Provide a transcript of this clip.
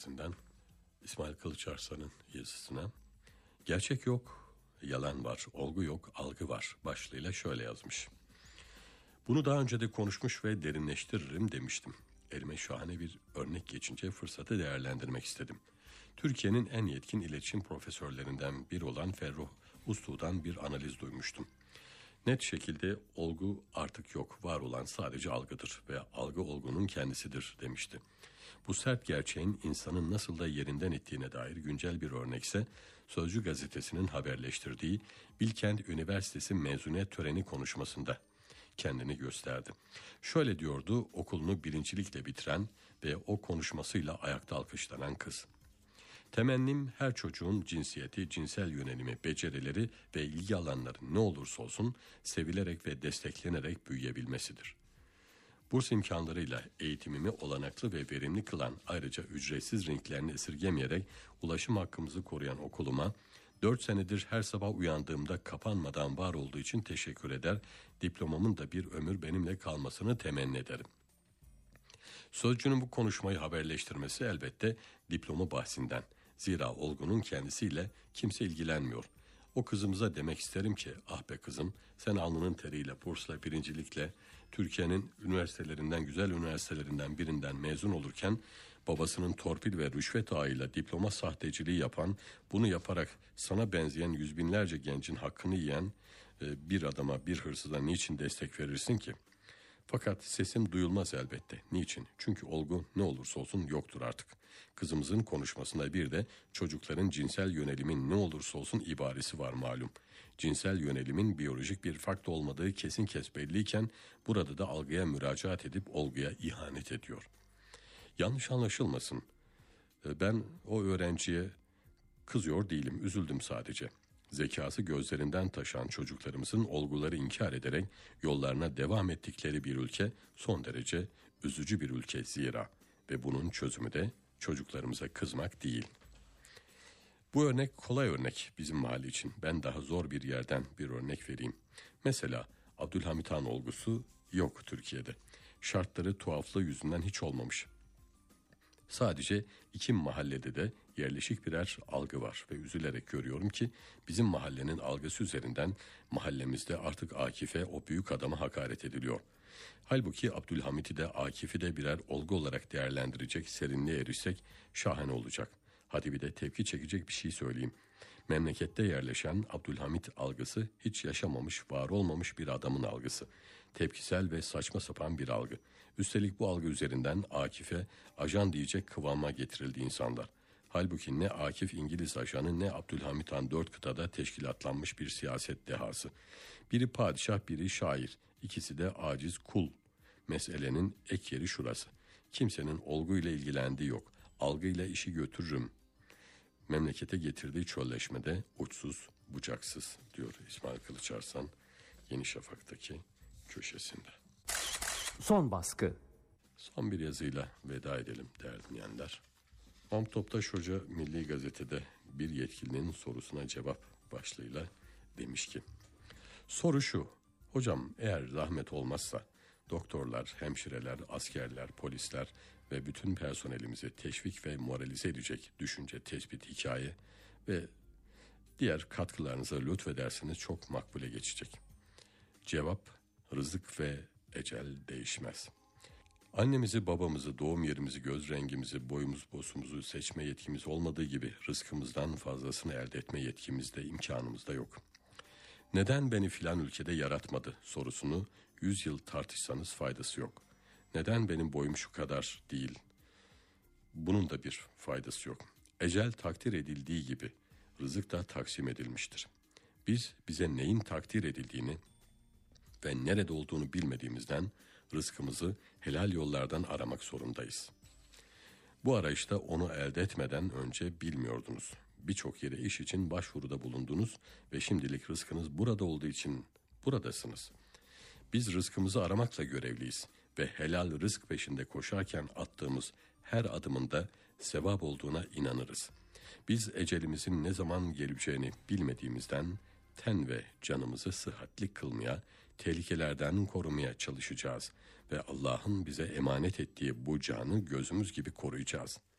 Gazetesi'nden İsmail Kılıçarslan'ın yazısına "Gerçek yok, yalan var, olgu yok, algı var" başlığıyla şöyle yazmış. "Bunu daha önce de konuşmuş ve derinleştiririm demiştim. Elime şahane bir örnek geçince fırsatı değerlendirmek istedim. Türkiye'nin en yetkin iletişim profesörlerinden biri olan Ferruh Uslu'dan bir analiz duymuştum. Net şekilde olgu artık yok, var olan sadece algıdır ve algı olgunun kendisidir demişti. Bu sert gerçeğin insanın nasıl da yerinden ettiğine dair güncel bir örnekse Sözcü gazetesinin haberleştirdiği Bilkent Üniversitesi mezuniyet töreni konuşmasında kendini gösterdi. Şöyle diyordu okulunu birincilikle bitiren ve o konuşmasıyla ayakta alkışlanan kız. "Temennim her çocuğun cinsiyeti, cinsel yönelimi, becerileri ve ilgi alanları ne olursa olsun sevilerek ve desteklenerek büyüyebilmesidir. Burs imkanlarıyla eğitimimi olanaklı ve verimli kılan, ayrıca ücretsiz renklerini esirgemeyerek ulaşım hakkımızı koruyan okuluma 4 senedir her sabah uyandığımda kapanmadan var olduğu için teşekkür eder, diplomamın da bir ömür benimle kalmasını temenni ederim." Sözcünün bu konuşmayı haberleştirmesi elbette diploma bahsinden. Zira olgunun kendisiyle kimse ilgilenmiyor. O kızımıza demek isterim ki, ah be kızım, sen alnının teriyle, bursla, birincilikle Türkiye'nin güzel üniversitelerinden birinden mezun olurken babasının torpil ve rüşvet ağıyla diploma sahteciliği yapan, bunu yaparak sana benzeyen yüz binlerce gencin hakkını yiyen bir adama, bir hırsıza niçin destek verirsin ki? Fakat sesim duyulmaz elbette. Niçin? Çünkü olgu ne olursa olsun yoktur artık. Kızımızın konuşmasında bir de çocukların cinsel yönelimin ne olursa olsun ibaresi var malum. Cinsel yönelimin biyolojik bir fakt olmadığı kesin belliyken burada da algıya müracaat edip olguya ihanet ediyor. Yanlış anlaşılmasın. Ben o öğrenciye kızıyor değilim, üzüldüm sadece. Zekası gözlerinden taşan çocuklarımızın olguları inkar ederek yollarına devam ettikleri bir ülke son derece üzücü bir ülke zira ve bunun çözümü de çocuklarımıza kızmak değil. Bu örnek kolay örnek bizim mahalle için. Ben daha zor bir yerden bir örnek vereyim. Mesela Abdülhamit Han olgusu yok Türkiye'de. Şartları tuhaflığı yüzünden hiç olmamış. Sadece 2 mahallede de yerleşik birer algı var ve üzülerek görüyorum ki bizim mahallenin algısı üzerinden mahallemizde artık Akif'e, o büyük adama hakaret ediliyor. Halbuki Abdülhamit'i de Akif'i de birer olgu olarak değerlendirecek, serinliğe erişsek şahane olacak. Hadi bir de tepki çekecek bir şey söyleyeyim. Memlekette yerleşen Abdülhamit algısı hiç yaşamamış, var olmamış bir adamın algısı. Tepkisel ve saçma sapan bir algı. Üstelik bu algı üzerinden Akif'e ajan diyecek kıvama getirildi insanlar. Halbuki ne Akif İngiliz ajanı ne Abdülhamit Han 4 kıtada teşkilatlanmış bir siyaset dehası. Biri padişah, biri şair. İkisi de aciz kul. Meselenin ek yeri şurası. Kimsenin olguyla ilgilendiği yok. Algıyla işi götürürüm. Memlekete getirdiği çölleşmede uçsuz bucaksız diyor İsmail Kılıçarslan Yeni Şafak'taki köşesinde. Son baskı. Son bir yazıyla veda edelim değerli dinleyenler. Mahmut Toptaş Hoca Milli Gazete'de bir yetkilinin sorusuna cevap başlığıyla demiş ki: soru şu, hocam eğer zahmet olmazsa doktorlar, hemşireler, askerler, polisler ve bütün personelimizi teşvik ve moralize edecek düşünce, tespit, hikaye ve diğer katkılarınızı lütfederseniz çok makbule geçecek. Cevap: rızık ve ecel değişmez. Annemizi, babamızı, doğum yerimizi, göz rengimizi, boyumuz, bosumuzu seçme yetkimiz olmadığı gibi rızkımızdan fazlasını elde etme yetkimiz de imkanımız da yok. Neden beni filan ülkede yaratmadı sorusunu 100 yıl tartışsanız faydası yok. Neden benim boyum şu kadar değil? Bunun da bir faydası yok. Ecel takdir edildiği gibi rızık da taksim edilmiştir. Biz bize neyin takdir edildiğini ve nerede olduğunu bilmediğimizden rızkımızı helal yollardan aramak zorundayız. Bu arayışta onu elde etmeden önce bilmiyordunuz. Birçok yere iş için başvuruda bulundunuz ve şimdilik rızkınız burada olduğu için buradasınız. Biz rızkımızı aramakla görevliyiz ve helal rızk peşinde koşarken attığımız her adımında sevap olduğuna inanırız. Biz ecelimizin ne zaman geleceğini bilmediğimizden ten ve canımızı sıhhatli kılmaya, tehlikelerden korumaya çalışacağız ve Allah'ın bize emanet ettiği bu canı gözümüz gibi koruyacağız.